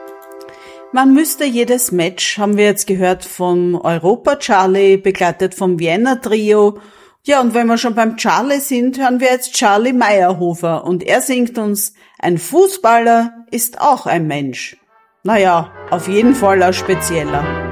Man müsste jedes Match, haben wir jetzt gehört, vom Europa-Charlie, begleitet vom Vienna-Trio. Ja, und wenn wir schon beim Charlie sind, hören wir jetzt Charlie Meyerhofer und er singt uns, ein Fußballer ist auch ein Mensch. Naja, auf jeden Fall ein spezieller.